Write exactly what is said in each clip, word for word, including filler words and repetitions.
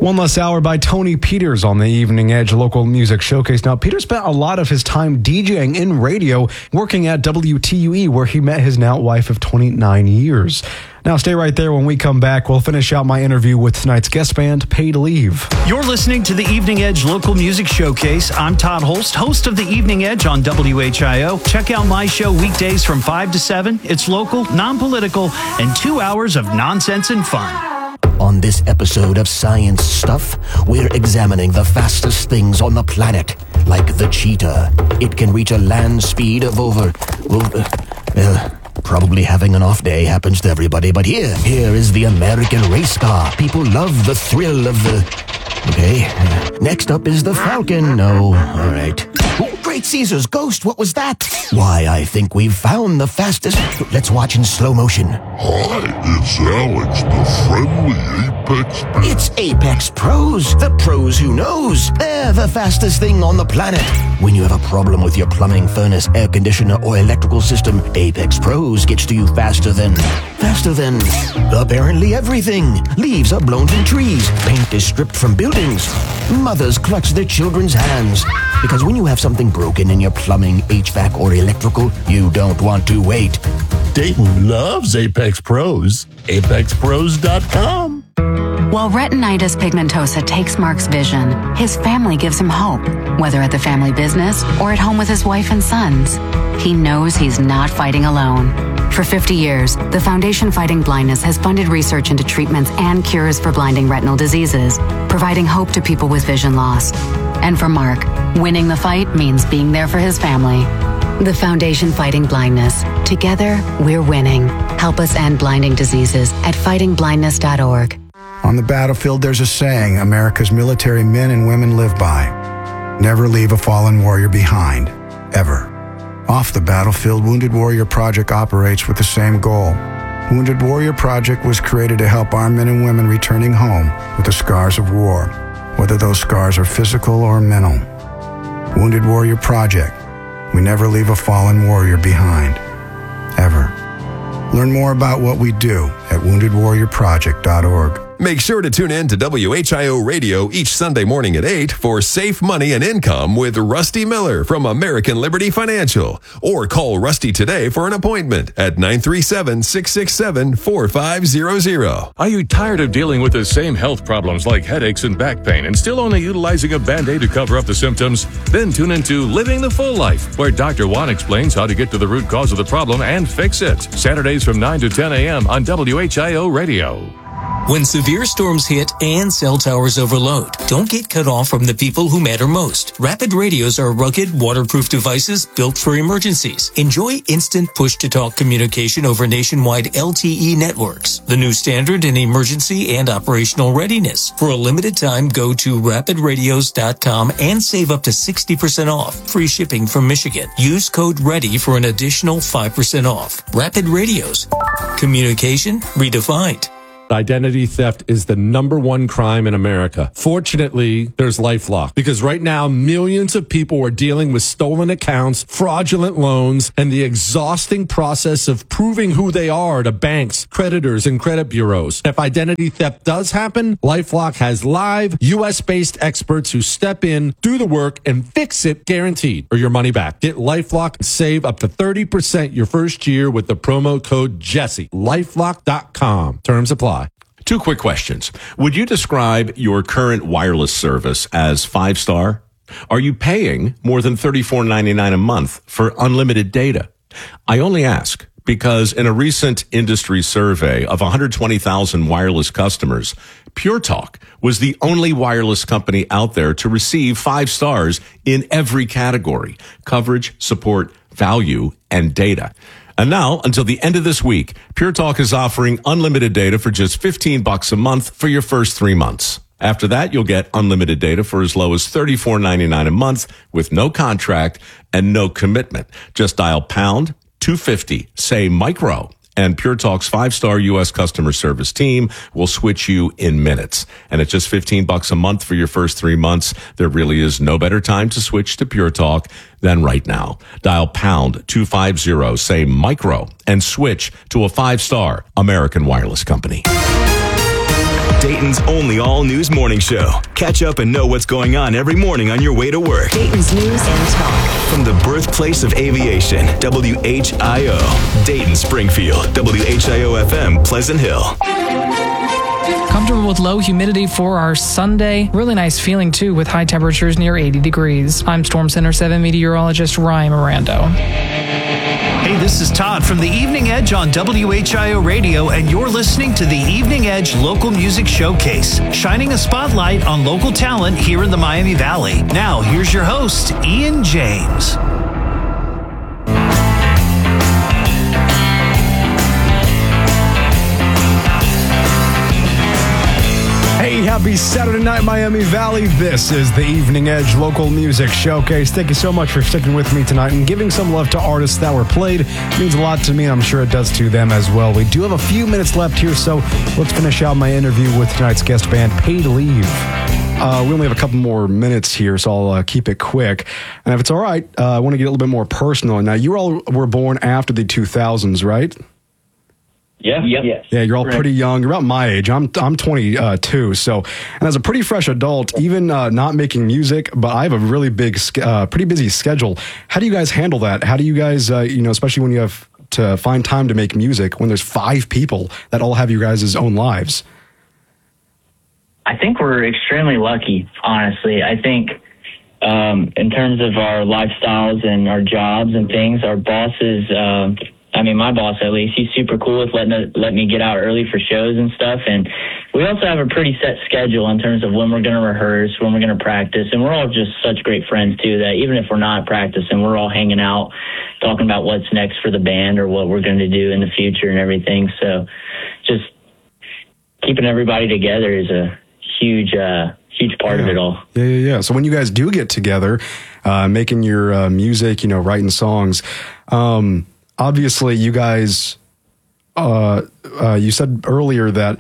One Less Hour by Tony Peters on the Evening Edge Local Music Showcase. Now, Peter spent a lot of his time DJing in radio, working at W T U E, where he met his now wife of twenty-nine years. Now, stay right there. When we come back, we'll finish out my interview with tonight's guest band, Paid Leave. You're listening to the Evening Edge Local Music Showcase. I'm Todd Holst, host of the Evening Edge on W H I O. Check out my show weekdays from five to seven. It's local, non-political, and two hours of nonsense and fun. On this episode of Science Stuff, we're examining the fastest things on the planet, like the cheetah. It can reach a land speed of over... over uh, probably having an off day happens to everybody, but here, here is the American race car. People love the thrill of the... Okay, uh, next up is the Falcon. No, all right. Oh, Great Caesar's ghost, what was that? Why, I think we've found the fastest... Let's watch in slow motion. Hi, it's Alex, the friendly Apex Pro. It's Apex Pros, the pros who knows. They're the fastest thing on the planet. When you have a problem with your plumbing, furnace, air conditioner, or electrical system, Apex Pros gets to you faster than... Faster than... apparently everything. Leaves are blown from trees. Paint is stripped from buildings. Mothers clutch their children's hands. Because when you have something broken in your plumbing, H V A C, or electrical, you don't want to wait. Dayton loves Apex Pros. Apex Pros dot com. While retinitis pigmentosa takes Mark's vision, his family gives him hope, whether at the family business or at home with his wife and sons. He knows he's not fighting alone. For fifty years, the Foundation Fighting Blindness has funded research into treatments and cures for blinding retinal diseases, providing hope to people with vision loss. And for Mark, winning the fight means being there for his family. The Foundation Fighting Blindness. Together, we're winning. Help us end blinding diseases at fighting blindness dot org. On the battlefield, there's a saying America's military men and women live by. Never leave a fallen warrior behind, ever. Off the battlefield, Wounded Warrior Project operates with the same goal. Wounded Warrior Project was created to help our men and women returning home with the scars of war, whether those scars are physical or mental. Wounded Warrior Project. We never leave a fallen warrior behind, ever. Learn more about what we do at wounded warrior project dot org. Make sure to tune in to W H I O Radio each Sunday morning at eight for Safe Money and Income with Rusty Miller from American Liberty Financial. Or call Rusty today for an appointment at nine three seven, six six seven, four five zero zero. Are you tired of dealing with the same health problems like headaches and back pain and still only utilizing a Band-Aid to cover up the symptoms? Then tune into Living the Full Life, where Doctor Juan explains how to get to the root cause of the problem and fix it. Saturdays from nine to ten a.m. on W H I O Radio. When severe storms hit and cell towers overload, don't get cut off from the people who matter most. Rapid radios are rugged, waterproof devices built for emergencies. Enjoy instant push-to-talk communication over nationwide L T E networks, the new standard in emergency and operational readiness. For a limited time, go to rapid radios dot com and save up to sixty percent off. Free shipping from Michigan. Use code READY for an additional five percent off. Rapid Radios. Communication redefined. Identity theft is the number one crime in America. Fortunately, there's LifeLock, because right now millions of people are dealing with stolen accounts, fraudulent loans, and the exhausting process of proving who they are to banks, creditors, and credit bureaus. If identity theft does happen, LifeLock has live U S-based experts who step in, do the work, and fix it guaranteed, or your money back. Get LifeLock and save up to thirty percent your first year with the promo code Jesse. lifelock dot com. Terms apply. Two quick questions. Would you describe your current wireless service as five-star? Are you paying more than thirty-four ninety-nine a month for unlimited data? I only ask because in a recent industry survey of one hundred twenty thousand wireless customers, Pure Talk was the only wireless company out there to receive five stars in every category: coverage, support, value, and data. And now, until the end of this week, Pure Talk is offering unlimited data for just fifteen bucks a month for your first three months. After that, you'll get unlimited data for as low as thirty-four ninety-nine a month with no contract and no commitment. Just dial pound two fifty, say micro, and Pure Talk's five-star U S customer service team will switch you in minutes. And at just fifteen bucks a month for your first three months, there really is no better time to switch to Pure Talk than right now. Dial pound two fifty, say micro, and switch to a five-star American wireless company. Dayton's only all-news morning show. Catch up and know what's going on every morning on your way to work. Dayton's News and Talk. From the birthplace of aviation, W H I O. Dayton, Springfield, W H I O F M, Pleasant Hill. Comfortable with low humidity for our Sunday. Really nice feeling, too, with high temperatures near eighty degrees. I'm Storm Center seven meteorologist Ryan Mirando. Hey, this is Todd from the Evening Edge on W H I O Radio, and you're listening to the Evening Edge Local Music Showcase, shining a spotlight on local talent here in the Miami Valley. Now, here's your host, Ian James. Hey, happy Saturday night, Miami Valley. This is the Evening Edge Local Music Showcase. Thank you so much for sticking with me tonight and giving some love to artists that were played. It means a lot to me, and I'm sure it does to them as well. We do have a few minutes left here, so let's finish out my interview with tonight's guest band, Paid Leave. Uh, we only have a couple more minutes here, so I'll uh, keep it quick. And if it's all right, uh, I want to get a little bit more personal. Now, you all were born after the two thousands, right? Yeah, yeah, yeah. You're all Correct. pretty young. You're about my age. I'm I'm twenty-two. So, and as a pretty fresh adult, even uh, not making music, but I have a really big, uh, pretty busy schedule. How do you guys handle that? How do you guys, uh, you know, especially when you have to find time to make music, when there's five people that all have you guys' own lives? I think we're extremely lucky, honestly. I think um, in terms of our lifestyles and our jobs and things, our bosses. Um, I mean, my boss, at least, he's super cool with letting let me get out early for shows and stuff. And we also have a pretty set schedule in terms of when we're going to rehearse, when we're going to practice. And we're all just such great friends, too, that even if we're not practicing, we're all hanging out, talking about what's next for the band or what we're going to do in the future and everything. So just keeping everybody together is a huge, uh, huge part yeah. of it all. Yeah, yeah, yeah. So when you guys do get together, uh, making your uh, music, you know, writing songs, um, obviously, you guys, uh, uh, you said earlier that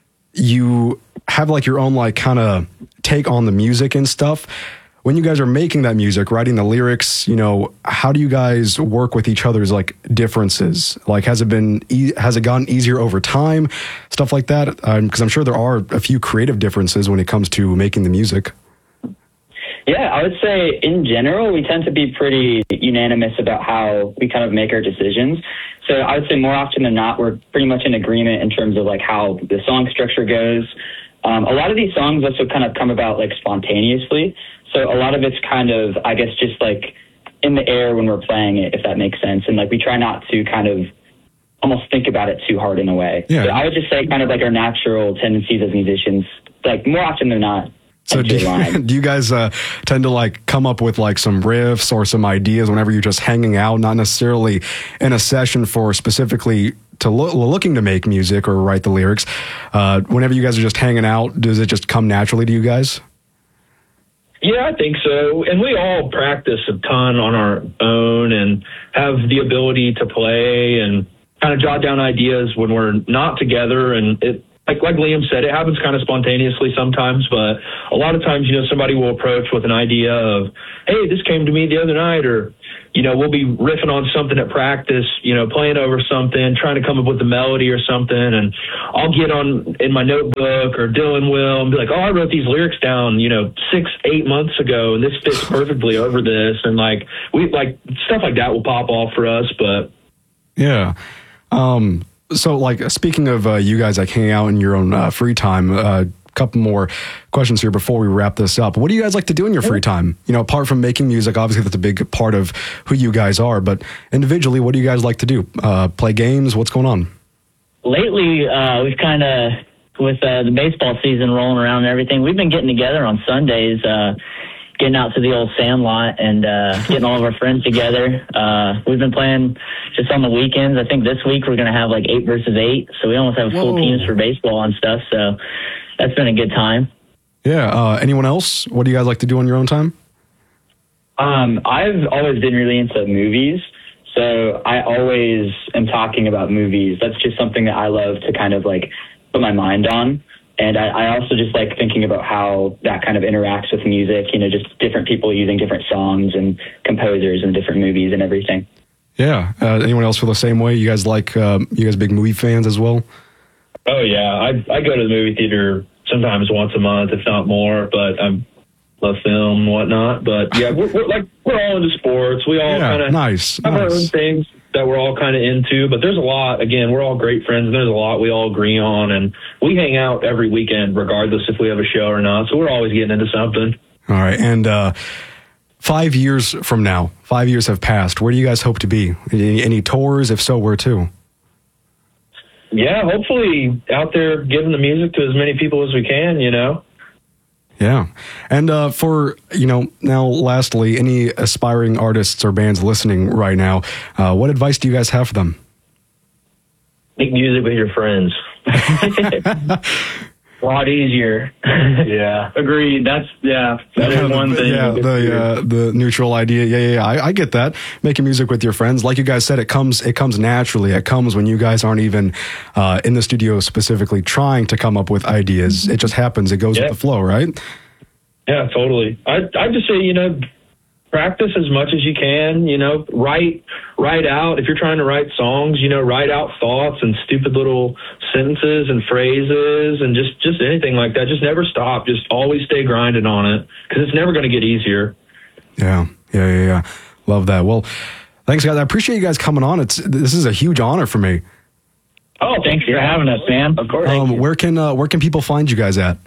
you have like your own like kind of take on the music and stuff. When you guys are making that music, writing the lyrics, you know, how do you guys work with each other's like differences? Like, has it been, e- has it gotten easier over time? Stuff like that? Because um, I'm sure there are a few creative differences when it comes to making the music. Yeah, I would say in general, we tend to be pretty unanimous about how we kind of make our decisions. So I would say more often than not, we're pretty much in agreement in terms of like how the song structure goes. Um, a lot of these songs also kind of come about like spontaneously. So a lot of it's kind of, I guess, just like in the air when we're playing it, if that makes sense. And like we try not to kind of almost think about it too hard in a way. Yeah. So I would just say kind of like our natural tendencies as musicians, like more often than not. So do you, do you guys uh, tend to like come up with like some riffs or some ideas whenever you're just hanging out, not necessarily in a session for specifically to lo- looking to make music or write the lyrics? Uh, whenever you guys are just hanging out, does it just come naturally to you guys? Yeah, I think so. And we all practice a ton on our own and have the ability to play and kind of jot down ideas when we're not together. And it, Like like Liam said, it happens kind of spontaneously sometimes, but a lot of times, you know, somebody will approach with an idea of, hey, this came to me the other night, or, you know, we'll be riffing on something at practice, you know, playing over something, trying to come up with a melody or something, and I'll get on in my notebook, or Dylan will, and be like, oh, I wrote these lyrics down, you know, six, eight months ago, and this fits perfectly over this, and like, we, like, stuff like that will pop off for us, but... Yeah. Um... So, like, speaking of uh, you guys like hanging out in your own uh, free time, a uh, couple more questions here before we wrap this up. What do you guys like to do in your free time? You know, apart from making music, obviously that's a big part of who you guys are, but individually, what do you guys like to do? Uh, play games? What's going on? Lately, uh, we've kind of, with uh, the baseball season rolling around and everything, we've been getting together on Sundays, uh, getting out to the old Sandlot and uh, getting all of our friends together. Uh, we've been playing just on the weekends. I think this week we're going to have like eight versus eight. So we almost have full Whoa. teams for baseball and stuff. So that's been a good time. Yeah. Uh, anyone else? What do you guys like to do on your own time? Um, I've always been really into movies. So I always am talking about movies. That's just something that I love to kind of like put my mind on. And I, I also just like thinking about how that kind of interacts with music, you know, just different people using different songs and composers and different movies and everything. Yeah. Uh, anyone else feel the same way? You guys like, um, you guys big movie fans as well? Oh, yeah. I I go to the movie theater sometimes once a month, if not more. But I'm love film and whatnot. But yeah, we're, we're like we're all into sports. We all Yeah, kind of nice, have our nice. own things that we're all kind of into. But there's a lot. Again, we're all great friends, and there's a lot we all agree on, and we hang out every weekend, regardless if we have a show or not. So we're always getting into something. All right. And uh, five years from now, five years have passed. Where do you guys hope to be? Any, any tours? If so, where to? Yeah, hopefully out there giving the music to as many people as we can, you know. Yeah. And uh, for, you know, now lastly, any aspiring artists or bands listening right now, uh, what advice do you guys have for them? Make music with your friends. A lot easier. Yeah. Agreed. That's, yeah, that is one thing. Yeah, the uh, the neutral idea. Yeah, yeah, yeah. I, I get that. Making music with your friends, like you guys said, it comes it comes naturally. It comes when you guys aren't even uh, in the studio specifically trying to come up with ideas. It just happens. It goes Yeah. with the flow, right? Yeah, totally. I I just say, you know, practice as much as you can, you know, write write out, if you're trying to write songs, you know, write out thoughts and stupid little sentences and phrases and just, just anything like that. Just never stop. Just always stay grinding on it because it's never going to get easier. Yeah, yeah, yeah, yeah. Love that. Well, thanks, guys. I appreciate you guys coming on. It's this is a huge honor for me. Oh, thanks for having us, man. Of course. Um, where can uh, where can people find you guys at?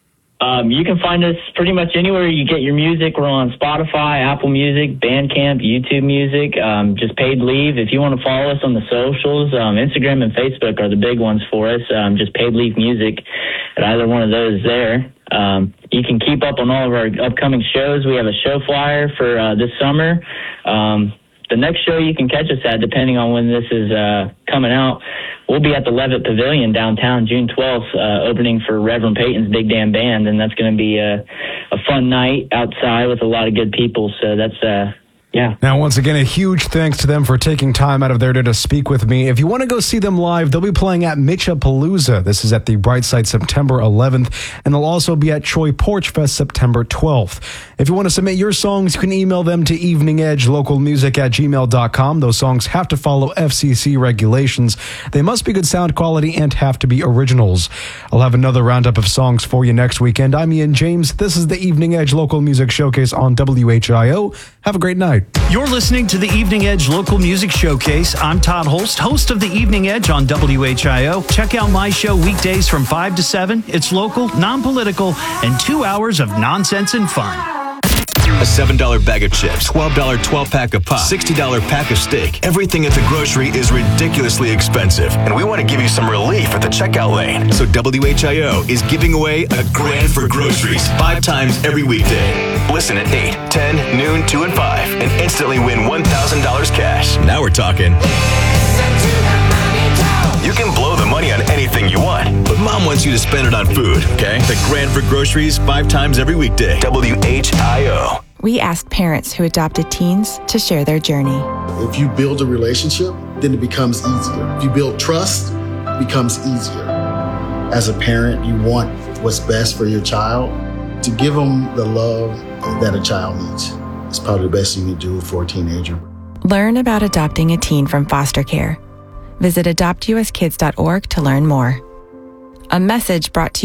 Um, you can find us pretty much anywhere you get your music. We're on Spotify, Apple Music, Bandcamp, YouTube Music, um, just paid leave. If you want to follow us on the socials, um, Instagram and Facebook are the big ones for us. Um, just paid leave music at either one of those there. Um, you can keep up on all of our upcoming shows. We have a show flyer for uh, this summer. Um, the next show you can catch us at, depending on when this is uh, coming out, we'll be at the Levitt Pavilion downtown June twelfth, uh, opening for Reverend Peyton's Big Damn Band, and that's going to be a, a fun night outside with a lot of good people. So that's, uh, yeah. Now, once again, a huge thanks to them for taking time out of their day to speak with me. If you want to go see them live, they'll be playing at Mitchapalooza. This is at the Brightside September eleventh, and they'll also be at Troy Porch Fest September twelfth. If you want to submit your songs, you can email them to eveningedgelocalmusic at gmail dot com. Those songs have to follow F C C regulations. They must be good sound quality and have to be originals. I'll have another roundup of songs for you next weekend. I'm Ian James. This is the Evening Edge Local Music Showcase on W H I O. Have a great night. You're listening to the Evening Edge Local Music Showcase. I'm Todd Holst, host of the Evening Edge on W H I O. Check out my show weekdays from five to seven. It's local, non-political, and two hours of nonsense and fun. A seven dollar bag of chips, twelve dollar twelve-pack of pop, sixty dollar pack of steak. Everything at the grocery is ridiculously expensive, and we want to give you some relief at the checkout lane. So W H I O is giving away a grand for groceries five times every weekday. Listen at eight, ten, noon, two, and five, and instantly win one thousand dollars cash. Now we're talking. You can blow the money on anything you want, but Mom wants you to spend it on food, okay? The grand for groceries five times every weekday. W H I O. We asked parents who adopted teens to share their journey. If you build a relationship, then it becomes easier. If you build trust, it becomes easier. As a parent, you want what's best for your child. To give them the love that a child needs is probably the best you can do for a teenager. Learn about adopting a teen from foster care. Visit adopt u s kids dot org to learn more. A message brought to you